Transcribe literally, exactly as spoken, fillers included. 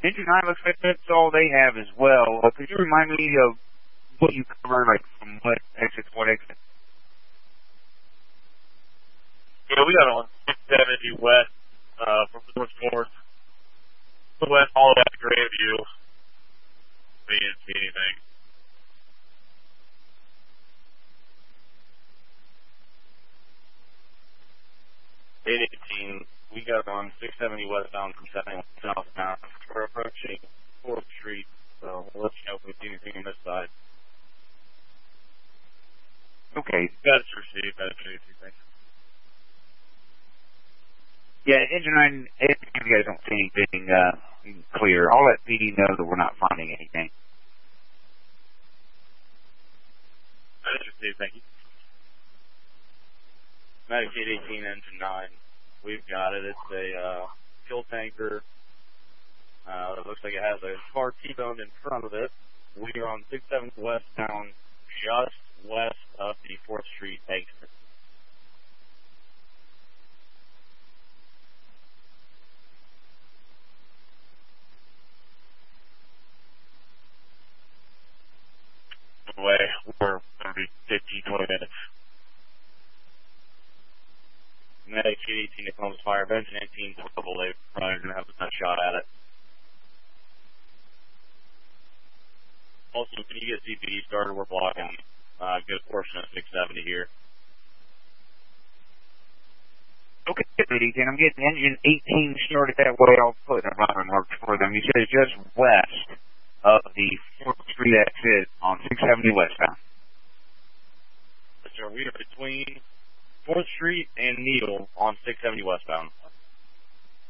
Engine nine looks like that's all they have as well. Uh, could you remind me of what you cover, like from what exit to what exit? Yeah, we got on six seventy west, uh, from north north, to west all the way to Grandview. We didn't see anything. eight eighteen, we got on six seventy westbound from seventy-one southbound. We're approaching fourth Street, so we'll let you know if we see anything on this side. Okay. That's received. That's received. Thanks. Yeah, Engine nine, if you guys don't see anything uh, clear, I'll let P D know that we're not finding anything. That's received. Thank you. Medicaid eighteen, engine nine. We've got it. It's a uh, fuel tanker. Uh, it looks like it has a car T-boned in front of it. We are on six seventy westbound, just west of the fourth Street exit. Away. We're going to be fifteen, twenty minutes. Medicaid eighteen, if almost fire. Benson eighteen, double. They're probably going to have a shot at it. Also, can you get C P D started? We're blocking uh, a good portion of six seventy here. Okay, ladies, and I'm getting engine eighteen started that way. I'll put a runner mark for them. You said it's just west of the fourth Street exit on six seventy westbound. Sir, we are between fourth Street and Needle on six seventy westbound.